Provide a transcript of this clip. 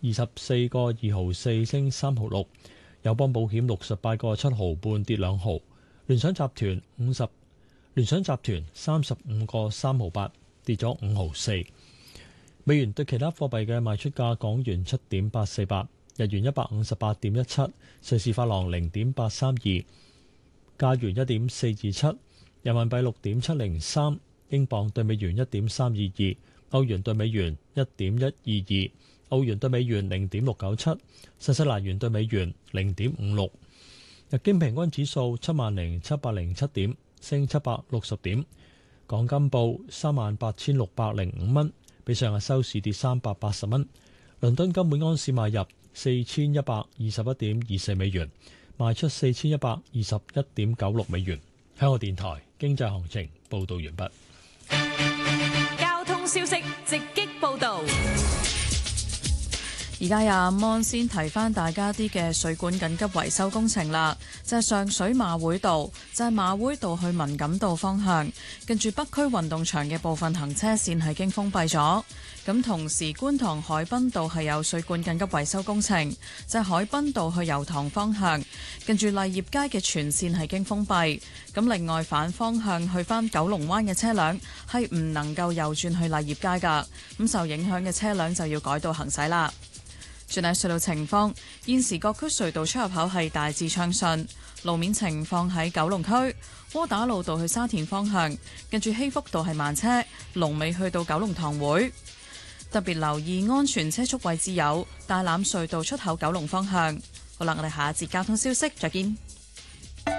24個2毫4升3毫6，友邦保險68個7毫半跌2毫，聯想集團35個3毫8跌咗5毫4。美元對其他貨幣嘅賣出價：港元7.848，日元158.17，瑞士法郎0.832，加元1.427，人民幣6.703，英鎊對美元1.322，歐元對美元1.122，澳元對美元0.697，新西蘭元對美元0.56。日經平均指數70,707點，升760點。港金報38,605蚊，比上日收市跌380蚊。倫敦金每安士買入4121.24美元，賣出4121.96美元。香港電台經濟行情報道完畢。 交通消息直擊報道。 而家有阿安先提翻大家啲嘅水管緊急維修工程啦，就係上水馬會道，就係馬會道去文錦道方向，跟住北區運動場嘅部分行車線係經封閉咗。咁同時觀塘海濱道係有水管緊急維修工程，就係海濱道去油塘方向，跟住勵業街嘅全線係經封閉。咁另外反方向去翻九龍灣嘅車輛係唔能夠右轉去勵業街噶，咁受影響嘅車輛就要改道行駛啦。轉睇隧道情況，現時各區隧道出入口係大致暢順。路面情況喺九龍區窩打老道去沙田方向，近住禧福道係慢車，龍尾去到九龍塘會。特別留意安全車速位置有大欖隧道出口九龍方向。好啦，我哋下一節交通消息再見。